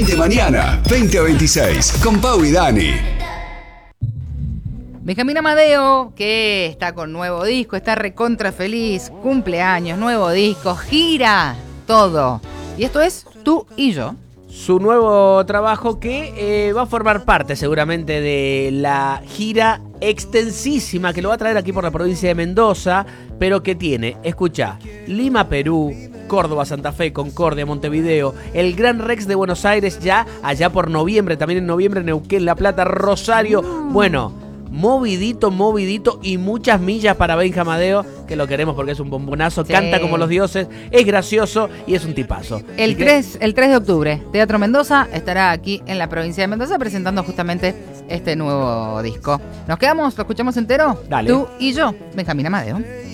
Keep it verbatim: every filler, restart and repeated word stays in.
de mañana, veinte a veintiséis, con Pau y Dani. Benjamín Amadeo, que está con nuevo disco, está recontra feliz, cumpleaños, nuevo disco, gira, todo. Y esto es Tú y Yo. Su nuevo trabajo que eh, va a formar parte seguramente de la gira extensísima que lo va a traer aquí por la provincia de Mendoza, pero que tiene, escucha, Lima, Perú, Córdoba, Santa Fe, Concordia, Montevideo, el Gran Rex de Buenos Aires ya allá por noviembre, también en noviembre Neuquén, La Plata, Rosario, bueno... Movidito, movidito y muchas millas para Benja Amadeo, que lo queremos porque es un bombonazo, sí. Canta como los dioses, es gracioso y es un tipazo. El tres, el tres de octubre, Teatro Mendoza estará aquí en la provincia de Mendoza presentando justamente este nuevo disco. ¿Nos quedamos? ¿Lo escuchamos entero? Dale. Tú y Yo, Benjamín Amadeo.